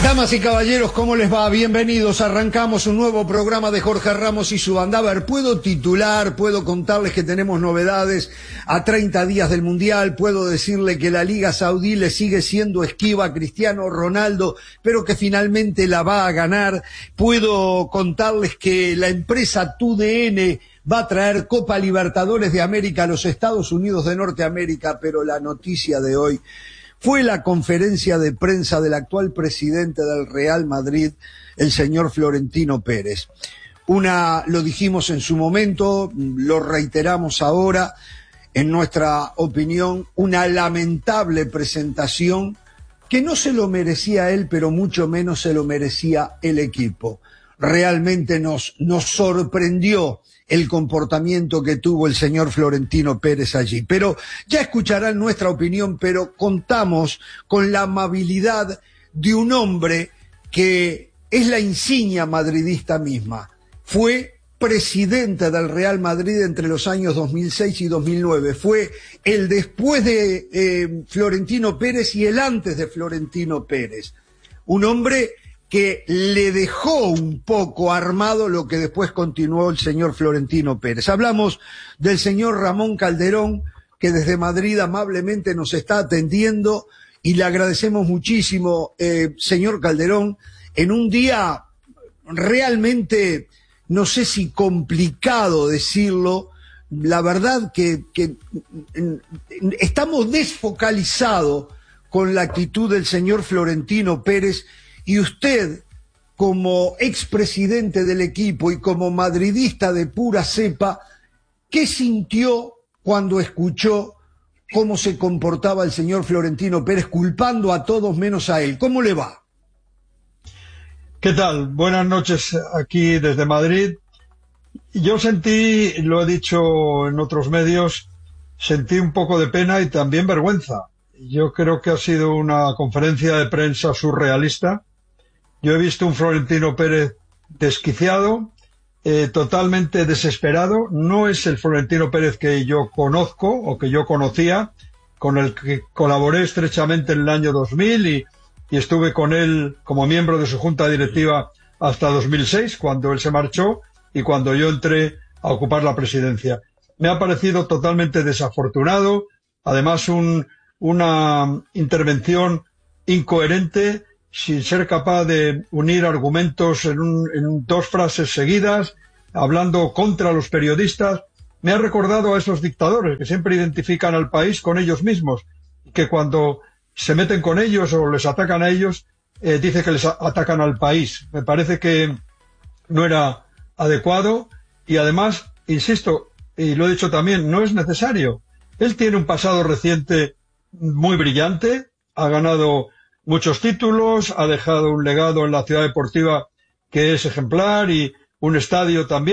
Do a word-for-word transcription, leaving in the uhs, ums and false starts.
Damas y caballeros, ¿cómo les va? Bienvenidos. Arrancamos un nuevo programa de Jorge Ramos y su banda. A ver, puedo titular, puedo contarles que tenemos novedades a treinta días del Mundial, puedo decirle que la Liga Saudí le sigue siendo esquiva a Cristiano Ronaldo, pero que finalmente la va a ganar. Puedo contarles que la empresa T U D N va a traer Copa Libertadores de América a los Estados Unidos de Norteamérica, pero la noticia de hoy fue la conferencia de prensa del actual presidente del Real Madrid, el señor Florentino Pérez. Una, lo dijimos en su momento, lo reiteramos ahora, en nuestra opinión, una lamentable presentación que no se lo merecía él, pero mucho menos se lo merecía el equipo. Realmente nos, nos sorprendió el comportamiento que tuvo el señor Florentino Pérez allí. Pero ya escucharán nuestra opinión, pero contamos con la amabilidad de un hombre que es la insignia madridista misma. Fue presidente del Real Madrid entre los años dos mil seis y dos mil nueve. Fue el después de eh, Florentino Pérez y el antes de Florentino Pérez. Un hombre que le dejó un poco armado lo que después continuó el señor Florentino Pérez. Hablamos del señor Ramón Calderón, que desde Madrid amablemente nos está atendiendo y le agradecemos muchísimo, eh, señor Calderón, en un día realmente, no sé si complicado decirlo, la verdad que, que estamos desfocalizados con la actitud del señor Florentino Pérez. Y usted, como expresidente del equipo y como madridista de pura cepa, ¿qué sintió cuando escuchó cómo se comportaba el señor Florentino Pérez, culpando a todos menos a él? ¿Cómo le va? ¿Qué tal? Buenas noches aquí desde Madrid. Yo sentí, lo he dicho en otros medios, sentí un poco de pena y también vergüenza. Yo creo que ha sido una conferencia de prensa surrealista. Yo he visto un Florentino Pérez desquiciado, eh, totalmente desesperado. No es el Florentino Pérez que yo conozco o que yo conocía, con el que colaboré estrechamente en el año dos mil y, y estuve con él como miembro de su junta directiva hasta dos mil seis, cuando él se marchó y cuando yo entré a ocupar la presidencia. Me ha parecido totalmente desafortunado, además un, una intervención incoherente, sin ser capaz de unir argumentos en, un, en dos frases seguidas, hablando contra los periodistas. Me ha recordado a esos dictadores que siempre identifican al país con ellos mismos, que cuando se meten con ellos o les atacan a ellos, eh, dice que les atacan al país. Me parece que no era adecuado y además, insisto, y lo he dicho también, no es necesario. Él tiene un pasado reciente muy brillante, ha ganado muchos títulos, ha dejado un legado en la ciudad deportiva que es ejemplar y un estadio también